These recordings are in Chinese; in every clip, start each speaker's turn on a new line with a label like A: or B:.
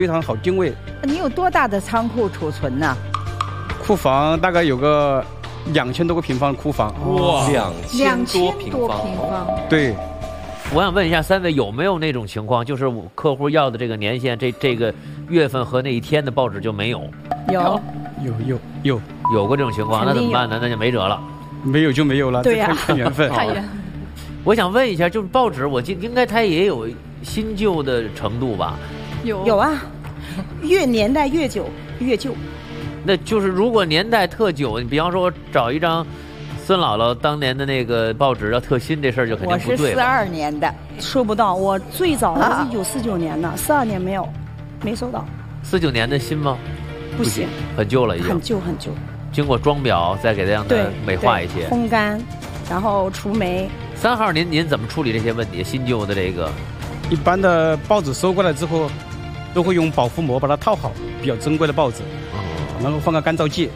A: 非常好定位。
B: 你有多大的仓库储存呢？
A: 库房大概有个2000多个平方的库房。
C: 哇，2000多平方。
A: 对。
D: 我想问一下3位，有没有那种情况，就是客户要的这个年限，这个月份和那一天的报纸就没有？有过这种情况，那怎么办呢？那就没辙了。
A: 没有就没有了，
B: 对呀，
A: 看缘分。
D: 我想问一下，就是报纸，我应该它也有新旧的程度吧？
B: 有啊，越年代越久越旧。
D: 那就是如果年代特久，你比方说我找一张孙姥姥当年的那个报纸要特新，这事儿就肯定不对了。
B: 我是42年的，收不到。我最早的是1949年的，42年没收到。
D: 49年的新吗？
B: 不行，
D: 很旧了已经。
B: 很旧。
D: 经过装裱，再给它让它美化一些，
B: 烘干，然后除霉。
D: 3号您怎么处理这些问题？新旧的这个，
A: 一般的报纸收过来之后，都会用保护膜把它套好，比较珍贵的报纸，然后放个干燥剂。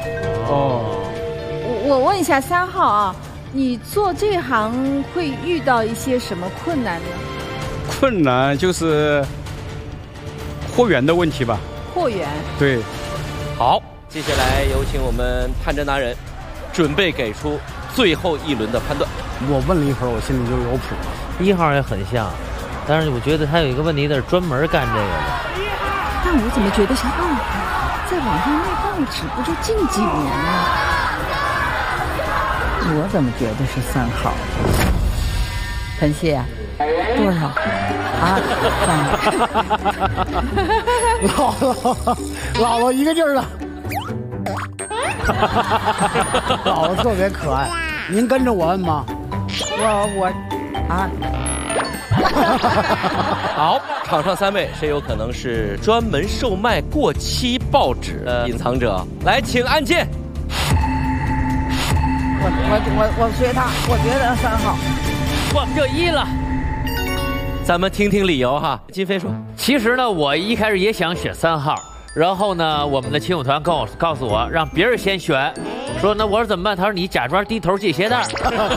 E: 我问一下3号啊，你做这行会遇到一些什么困难呢？
A: 困难就是货源的问题吧。
E: 货源。对。
C: 好，接下来有请我们判证达人，准备给出最后一轮的判断。
F: 我问了一会儿，我心里就有谱了。
D: 1号也很像，但是我觉得他有一个问题，他是专门干这个的。
E: 但我怎么觉得是2号？在网上卖报纸不就近几年吗？
B: 我怎么觉得是3号？晨曦啊，多少？啊
F: 姥姥一个劲儿的，姥姥特别可爱。您跟着我摁吗？
C: 好，场上3位，谁有可能是专门售卖过期报纸的隐藏者？来，请按键。
B: 我随他，我觉得3号。
D: 我们就1了。
C: 咱们听听理由哈。金飞说，
D: 其实呢，我一开始也想选3号，然后呢，我们的亲友团告诉我让别人先选，说那我说怎么办？他说你假装低头系鞋带。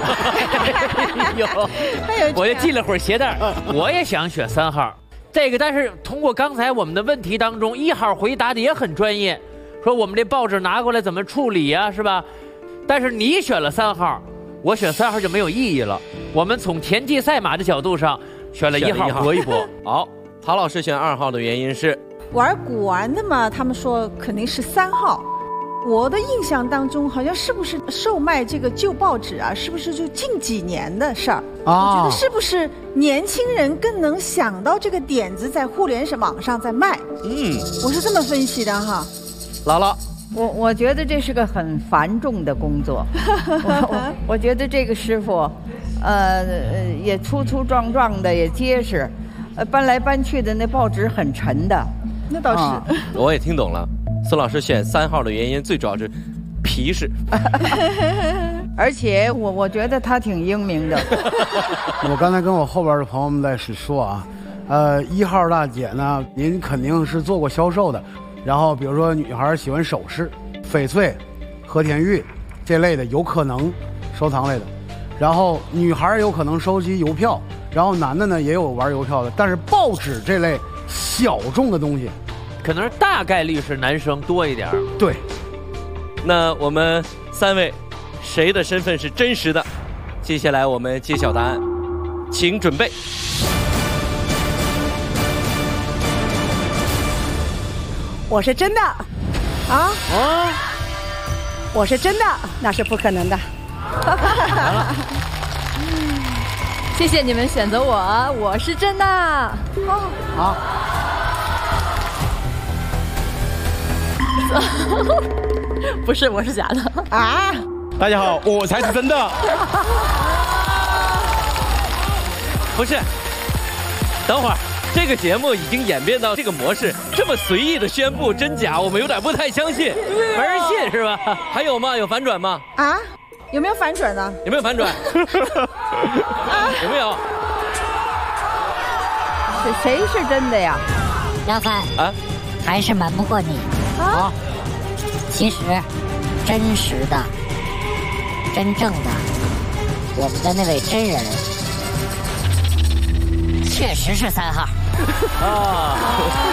D: 我就系了会儿鞋带，我也想选3号。这个，但是通过刚才我们的问题当中，1号回答的也很专业，说我们这报纸拿过来怎么处理呀，是吧？但是你选了3号，我选3号就没有意义了。我们从田忌赛马的角度上选了1号搏一搏。
C: 好，陶老师选2号的原因是
E: 玩古玩的嘛，他们说肯定是3号。我的印象当中，好像是不是售卖这个旧报纸啊，是不是就近几年的事儿？我觉得是不是年轻人更能想到这个点子，在互联网上在卖？我是这么分析的哈。
C: 姥姥。
B: 我觉得这是个很繁重的工作，我觉得这个师傅，也粗粗壮壮的，也结实，搬来搬去的那报纸很沉的。
E: 那倒是。
C: 我也听懂了，孙老师选3号的原因最主要是皮实，
B: 而且我觉得他挺英明的。
F: 我刚才跟我后边的朋友们在说啊，1号大姐呢，您肯定是做过销售的。然后比如说女孩喜欢首饰、翡翠、和田玉这类的，有可能收藏类的。然后女孩有可能收集邮票，然后男的呢也有玩邮票的。但是报纸这类小众的东西，
D: 可能是大概率是男生多一点。
F: 对。
C: 那我们3位谁的身份是真实的？接下来我们揭晓答案，请准备。
G: 我是真的，我是真的，那是不可能的。
E: 谢谢你们选择我，我是真的。
F: 好。
E: 不是，我是假的
G: 啊！
A: 大家好，我才是真的。
C: 不是，等会儿。这个节目已经演变到这个模式，这么随意的宣布真假，我们有点不太相信，
D: 没人信是吧？
C: 还有吗？有反转吗？
E: 啊？有没有反转呢？
C: 有没有反转？有没有？
B: 谁是真的呀？
H: 要饭啊，还是瞒不过你啊。其实，真实的、真正的，我们的那位真人。确实是3号。